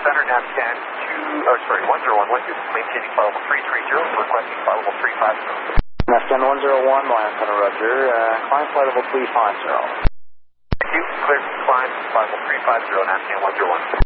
Center, NAVScan 101, maintaining flight level 330, requesting flight level 350. NAVScan 101, Lion Center, Roger. Climb flight level 350. Thank you. Clear to climb flight level 350, NAVScan 101.